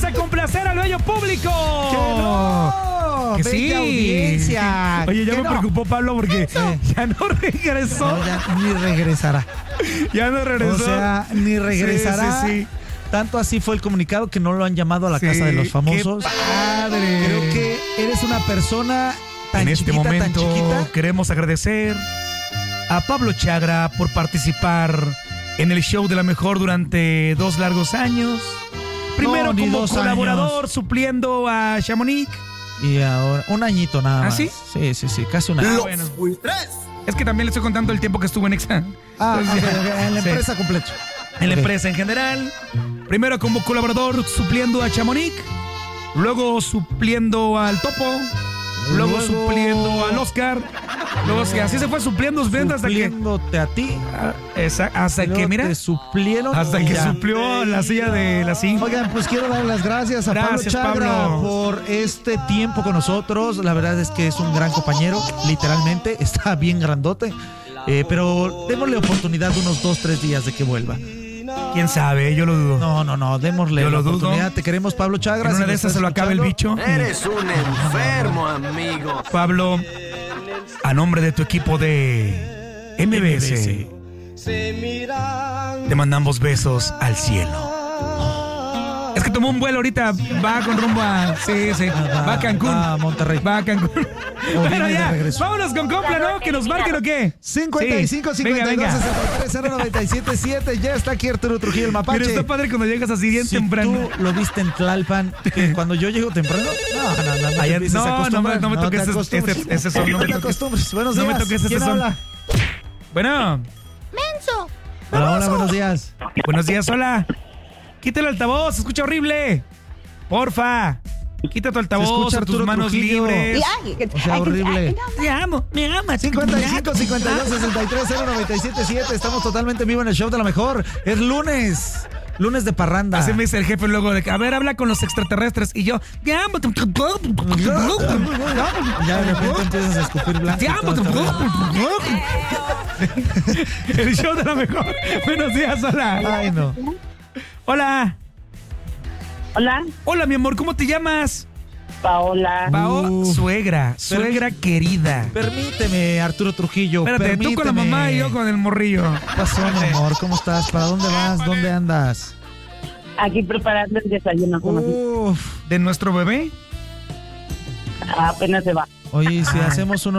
a complacer al bello público. ¡Que no! Que ¡Bella sí. audiencia! Oye, ya ¡Que me preocupó Pablo porque ya no regresó. No, ya ni regresará. Ya no regresó. O sea, ni regresará. Sí. Tanto así fue el comunicado que no lo han llamado a la casa de los famosos. ¡Qué padre! Creo que eres una persona tan en este chiquita, momento tan chiquita. queremos agradecer a Pablo Chagra por participar en el show de la mejor durante 2 largos años. Primero ni como 2 colaborador años. supliendo a Chamonix. Y ahora, un añito nada más. ¿Ah, sí? Sí, casi un año. Bueno. Es que también le estoy contando el tiempo que estuvo en Exa. Ok, en la Sí. empresa completa. En la Ok. empresa en general. Primero como colaborador supliendo a Chamonix. Luego supliendo al Topo. Luego supliendo al Oscar. Luego así se fue supliendo hasta que... Supliéndote a ti. Hasta que, mira... Te suplieron. Hasta y que ya. suplió la silla de la 5. Oigan, pues quiero dar las gracias a Gracias, Pablo Chagra Pablo. por este tiempo con nosotros. La verdad es que es un gran compañero, literalmente. Está bien grandote. Pero démosle oportunidad unos 2-3 días de que vuelva. ¿Quién sabe? Yo lo dudo. No, démosle Yo la lo dudo. oportunidad. Te queremos, Pablo Chagra. En una si de nos esas estás se lo acabe el bicho. Eres un enfermo, amigo. Pablo, a nombre de tu equipo de MBS, te mandamos besos al cielo. Es que tomó un vuelo ahorita, va con rumbo a... Sí, va a Cancún. Va a Monterrey. Va a Cancún. O Bueno, viene de ya, regreso. vámonos con compla, ¿no? Que nos marquen o qué. 55 Sí. 52 Venga. 63 0977. Ya está aquí Arturo Trujillo, el mapache. Pero está padre cuando llegas así bien Si temprano. tú lo viste en Tlalpan, que cuando yo llego temprano, no Allá- empieces a no acostumbrar, me toques te ese acostumbres. son, no No me te toques. acostumbres. Buenos No días. me toques ese ¿Quién son. habla? Bueno, Hola, buenos días. buenos días, hola. Quita el altavoz, se escucha horrible. Porfa. Quita tu altavoz, escucha tus Arturo manos Trujillo. libres. O sea, horrible. Te amo, me amas. 55 52 63 0977. Estamos totalmente en vivo en el show de la mejor. Es lunes. Lunes de parranda. Así me dice el jefe luego de que, a ver, habla con los extraterrestres. Y yo, te amo. Ya de repente empiezas a escupir blanco. Te amo. El show de la mejor. Buenos días, hola. Ay, no. Hola. Hola, Hola, mi amor, ¿cómo te llamas? Paola. Pao, suegra querida. Permíteme, Arturo Trujillo. Espérate, tú con la mamá y yo con el morrillo. ¿Qué pasó, mi amor? ¿Cómo estás? ¿Para dónde vas? ¿Dónde andas? Aquí preparando el desayuno. Uf. ¿De nuestro bebé? Apenas se va. Oye, ¿y si hacemos uno